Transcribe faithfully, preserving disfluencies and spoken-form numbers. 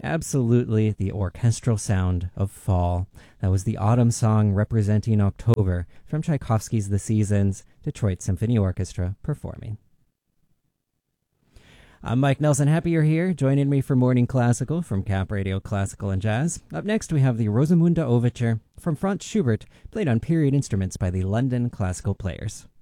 Absolutely the orchestral sound of fall. That was the autumn song representing October from Tchaikovsky's The Seasons, Detroit Symphony Orchestra performing. I'm Mike Nelson. Happy you're here. Joining me for Morning Classical from Cap Radio Classical and Jazz. Up next, we have the Rosamunde Overture from Franz Schubert, played on period instruments by the London Classical Players.